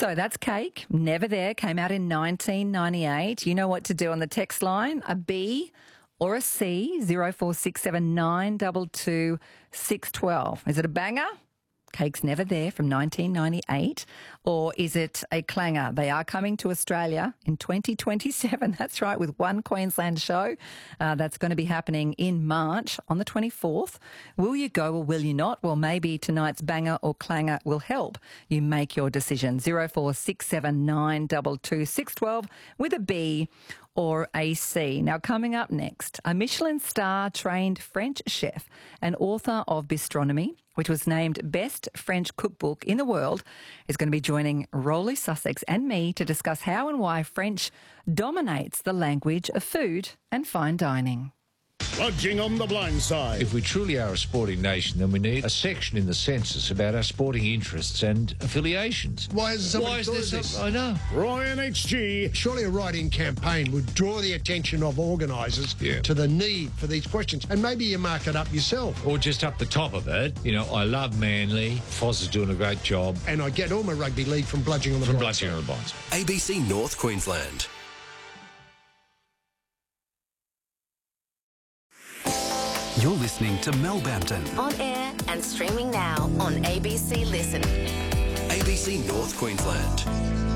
So that's Cake, Never There, came out in 1998. You know what to do on the text line, a B or a C, 0467 612. Is it a banger? Cake's Never There from 1998. Or is it a clanger? They are coming to Australia in 2027. That's right, with One Queensland show. That's going to be happening in March on the 24th. Will you go or will you not? Well, maybe tonight's banger or clanger will help you make your decision. 0467 612 with a B or a C. Now, coming up next, a Michelin star-trained French chef and author of Bistronomy, which was named Best French Cookbook in the World, is going to be joining Rolly Sussex and me to discuss how and why French dominates the language of food and fine dining. Lodging on the blind side. If we truly are a sporting nation, then we need a section in the census about our sporting interests and affiliations. Why hasn't somebody thought of this? I know. Roy and HG. Surely a write-in campaign would draw the attention of organisers to the need for these questions. And maybe you mark it up yourself. Or just up the top of it, you know, I love Manly, Foz is doing a great job. And I get all my rugby league from bludging on the blind side. ABC North Queensland. You're listening to Mel Bampton. On air and streaming now on ABC Listen. ABC North Queensland.